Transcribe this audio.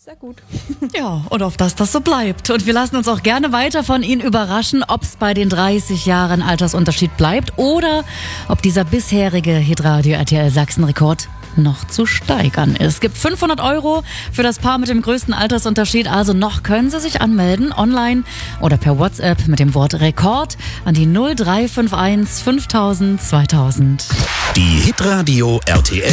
Sehr gut. Ja, und auf dass das so bleibt. Und wir lassen uns auch gerne weiter von Ihnen überraschen, ob es bei den 30 Jahren Altersunterschied bleibt oder ob dieser bisherige Hitradio RTL Sachsen-Rekord noch zu steigern ist. Es gibt 500 € für das Paar mit dem größten Altersunterschied. Also noch können Sie sich anmelden, online oder per WhatsApp mit dem Wort Rekord an die 0351 5000 2000. Die Hitradio RTL